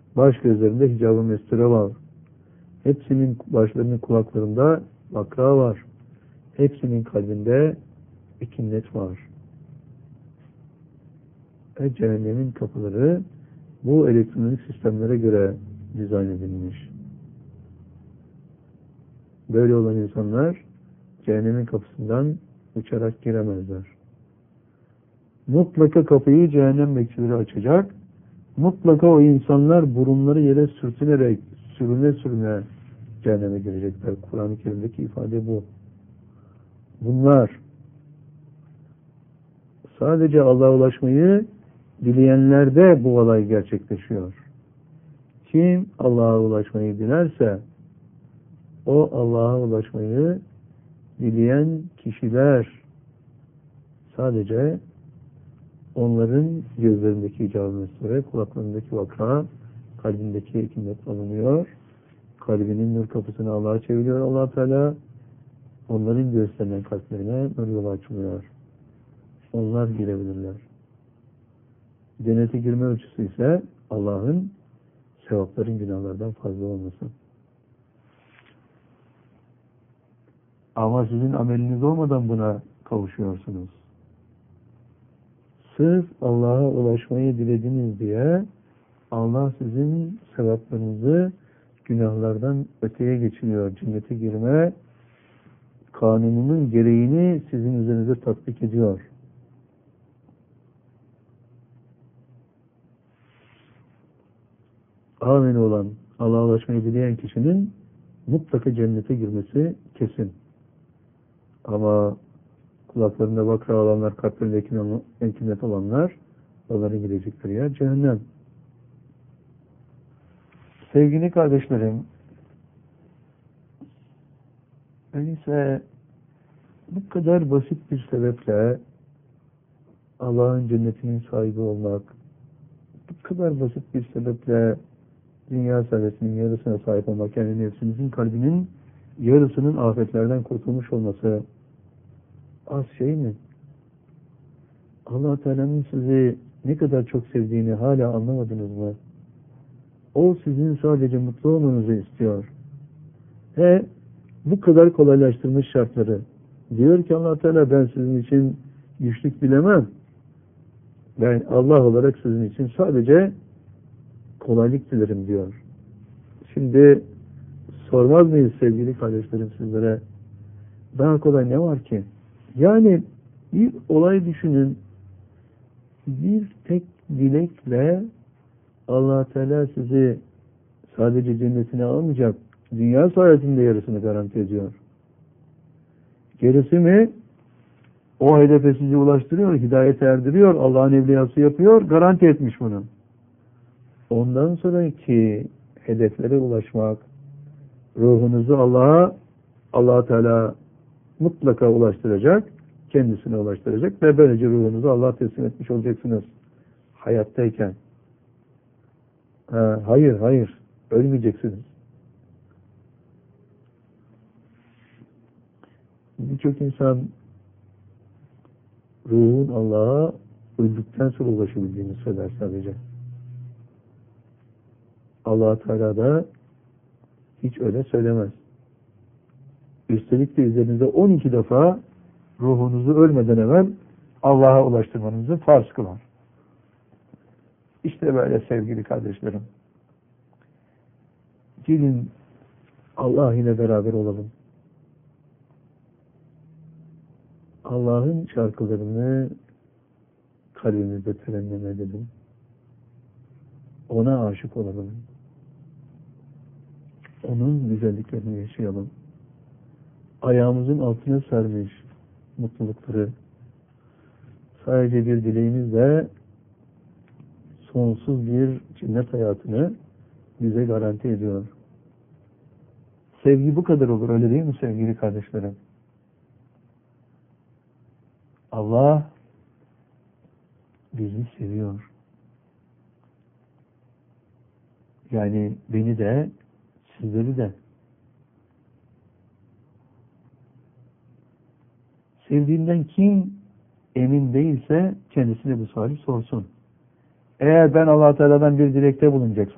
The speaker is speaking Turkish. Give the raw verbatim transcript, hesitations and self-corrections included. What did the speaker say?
Baş gözlerinde hicab-ı mesture var. Hepsinin başlarının kulaklarında vakra var. Hepsinin kalbinde ikinnet var. Ve cehennemin kapıları bu elektronik sistemlere göre dizayn edilmiş. Böyle olan insanlar cehennemin kapısından uçarak giremezler. Mutlaka kapıyı cehennem bekçileri açacak. Mutlaka o insanlar burunları yere sürtünerek, sürüne sürüne cehenneme girecekler. Kur'an-ı Kerim'deki ifade bu. Bunlar sadece Allah'a ulaşmayı dileyenlerde bu olay gerçekleşiyor. Kim Allah'a ulaşmayı dilerse o Allah'a ulaşmayı dileyen kişiler sadece onların gözlerindeki icab-ı mesure, kulaklarındaki vakra, kalbindeki ikindet alınıyor. Kalbinin nur kapısını Allah'a çeviriyor Allah Teala. Onların göğüslerinden kalplerine nur yolu açılıyor. Onlar girebilirler. Cennete girme ölçüsü ise Allah'ın sevapların günahlardan fazla olması. Ama sizin ameliniz olmadan buna kavuşuyorsunuz. Sırf Allah'a ulaşmayı dilediniz diye Allah sizin sevaplarınızı günahlardan öteye geçiriyor. Cennete girme kanununun gereğini sizin üzerinize tatbik ediyor. Amin olan Allah'a ulaşmayı dileyen kişinin mutlaka cennete girmesi kesin. Ama kulaklarında vakra olanlar, kalplerinde enkinet olanlar, onların gidecekleri yer cehennem. Sevgili kardeşlerim, öyleyse bu kadar basit bir sebeple Allah'ın cennetinin sahibi olmak, bu kadar basit bir sebeple dünya servetinin yarısına sahip olmak, yani nefsinizin kalbinin yarısının afetlerden kurtulmuş olması az şey mi? Allah Teala'nın sizi ne kadar çok sevdiğini hala anlamadınız mı? O sizin sadece mutlu olmanızı istiyor. Ve bu kadar kolaylaştırmış şartları. Diyor ki Allah Teala, ben sizin için güçlük bilemem. Ben Allah olarak sizin için sadece kolaylık dilerim diyor. Şimdi sormaz mıyız sevgili kardeşlerim sizlere? Daha kolay ne var ki? Yani bir olay düşünün. Bir tek dilekle Allah Teala sizi sadece cennetine almayacak, dünya saadetinde yarısını garanti ediyor. Gerisi mi? O hedefe sizi ulaştırıyor, hidayete erdiriyor, Allah'ın evliyası yapıyor, garanti etmiş bunu. Ondan sonraki hedeflere ulaşmak, ruhunuzu Allah'a, Allah Teala mutlaka ulaştıracak, kendisine ulaştıracak ve böylece ruhunuzu Allah'a teslim etmiş olacaksınız hayattayken. Ha, hayır, hayır, ölmeyeceksiniz. Birçok insan ruhun Allah'a öldükten sonra ulaşabildiğini söyler sadece. Allah Teala da hiç öyle söylemez. Üstelik de üzerinize on iki defa ruhunuzu ölmeden evvel Allah'a ulaştırmanızı farz kılar. İşte böyle sevgili kardeşlerim. Gelin Allah ile beraber olalım. Allah'ın şarkılarını kalbimizde terennüm edelim. Ona aşık olalım. Onun güzelliklerini yaşayalım. Ayağımızın altına sermiş mutlulukları sadece bir dileğimizle sonsuz bir cennet hayatını bize garanti ediyor. Sevgi bu kadar olur, öyle değil mi sevgili kardeşlerim? Allah bizi seviyor. Yani beni de, sizleri de. Sevdiğinden kim emin değilse kendisine bu suali sorsun. Eğer ben Allah Teala'dan bir dilekte bulunacaksam,